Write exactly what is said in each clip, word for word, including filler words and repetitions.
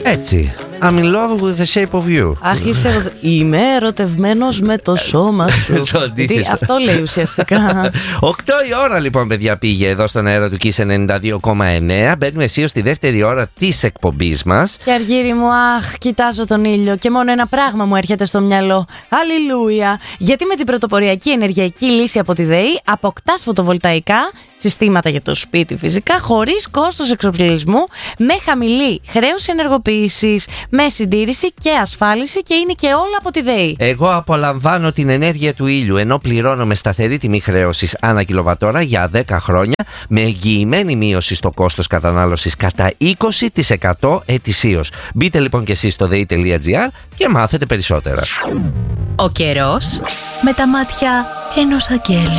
Έτσι. I'm in love with the shape of you. Αχ, είσαι ερωτε... είμαι ερωτευμένος με το σώμα σου. Τι, αυτό λέει ουσιαστικά. Οκτώ η ώρα λοιπόν, παιδιά, πήγε εδώ στον αέρα του Kiss ενενήντα δύο κόμμα εννέα. Μπαίνουμε αισίως στη δεύτερη ώρα της εκπομπής μας. Και Αργύρι μου, αχ, κοιτάζω τον ήλιο και μόνο ένα πράγμα μου έρχεται στο μυαλό. Αλληλούια! Γιατί με την πρωτοποριακή ενεργειακή λύση από τη ΔΕΗ αποκτάς φωτοβολταϊκά συστήματα για το σπίτι, φυσικά, χωρίς κόστος εξοπλισμού, με χαμηλή χρέωση ενεργοποίησης, με συντήρηση και ασφάλιση, και είναι και όλα από τη ΔΕΗ. Εγώ απολαμβάνω την ενέργεια του ήλιου, ενώ πληρώνω με σταθερή τιμή χρέωσης ανά κιλοβατόρα για δέκα χρόνια, με εγγυημένη μείωση στο κόστος κατανάλωσης κατά είκοσι τοις εκατό ετησίως. Μπείτε λοιπόν και εσείς στο δέη τελεία τζι άρ και μάθετε περισσότερα. Ο καιρός με τα μάτια ενός αγγέλου.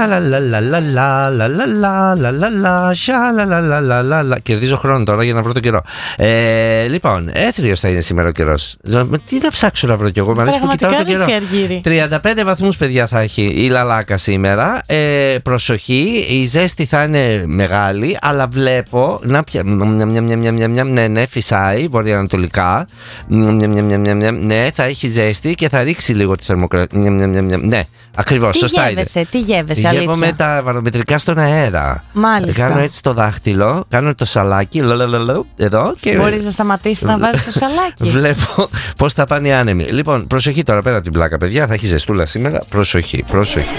Κερδίζω χρόνο τώρα για να βρω τον καιρό. Ε, λοιπόν, έθριος θα είναι σήμερα ο καιρός. Τι θα ψάξω να βρω κι εγώ, μ' αρέσει που κοιτάω τον καιρό. τριάντα πέντε βαθμούς, παιδιά, θα έχει η Λαλάκα σήμερα. Ε, προσοχή, η ζέστη θα είναι μεγάλη, αλλά βλέπω να πια... Ναι, ναι, φυσάει βορειοανατολικά. Ναι, θα έχει ζέστη και θα ρίξει λίγο τη θερμοκρασία. Ναι, ακριβώς, σωστά είναι. Τι γεύεσαι, αλήθεια? Γεύομαι τα βαρομετρικά στον αέρα. Μάλιστα. Κάνω έτσι το δάχτυλο, κάνω το σαλάκι, εδώ. Και... μπορείς να σταματήσεις να βάζεις το σαλάκι. Βλέπω πώς θα πάνε οι άνεμοι. Λοιπόν, προσοχή τώρα, πέρα από την πλάκα, παιδιά, θα έχει ζεστούλα σήμερα. Προσοχή, προσοχή.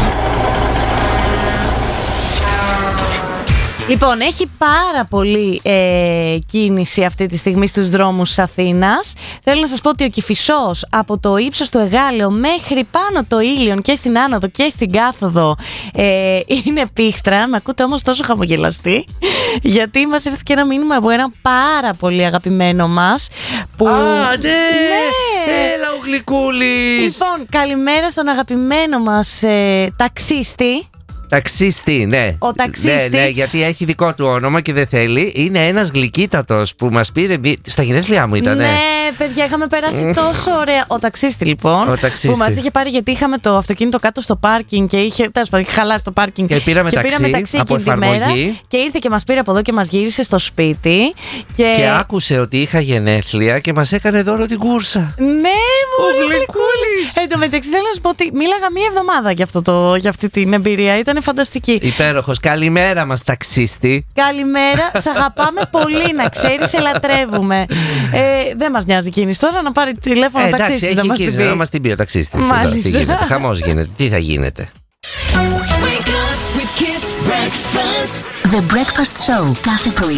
Λοιπόν, έχει πάρα πολύ ε, κίνηση αυτή τη στιγμή στους δρόμους της Αθήνας. Θέλω να σας πω ότι ο Κηφισός από το ύψος του Εγάλεο μέχρι πάνω το Ήλιον και στην άνοδο και στην κάθοδο ε, είναι πίχτρα. Με ακούτε όμως τόσο χαμογελαστή, γιατί μας ήρθε και ένα μήνυμα από ένα πάρα πολύ αγαπημένο μας που... Α, ναι! Ναι! Έλα ο γλυκούλης! Λοιπόν, καλημέρα στον αγαπημένο μας ε, ταξίστη. Ταξίστη, ναι. Ο ταξίστη. Ναι, ναι, γιατί έχει δικό του όνομα και δεν θέλει. Είναι ένας γλυκύτατος που μας πήρε. Στα γενέθλιά μου ήταν. Ναι, παιδιά, είχαμε περάσει τόσο ωραία. Ο ταξίστη, λοιπόν. Ο ταξίστη. Που μας είχε πάρει, γιατί είχαμε το αυτοκίνητο κάτω στο πάρκινγκ και είχε, τέλος πάντων, είχε χαλάσει το πάρκινγκ. Και πήραμε, και ταξί, πήραμε ταξί από εκείνη τη μέρα. Και ήρθε και μας πήρε από εδώ και μας γύρισε στο σπίτι. Και, και άκουσε ότι είχα γενέθλια και μας έκανε δώρο την κούρσα. Ναι, μου ο γλυκούλης. Εν τω μεταξύ, θέλω να σου πω ότι μίλαγα μία εβδομάδα για, αυτό το, για αυτή την εμπειρία. Ήταν φανταστική. Υπέροχος. Καλημέρα μας, ταξίστη. Καλημέρα. Σ' αγαπάμε πολύ, να ξέρεις, σε λατρεύουμε. Ε, δεν μας νοιάζει κίνηση τώρα, να πάρει τηλέφωνο ε, ταξίστη. Εντάξει, έχει κίνηση, να μας την πει ο ταξίστης. Τι γίνεται, χαμός γίνεται. Τι θα γίνεται. The Breakfast Show κάθε πρωί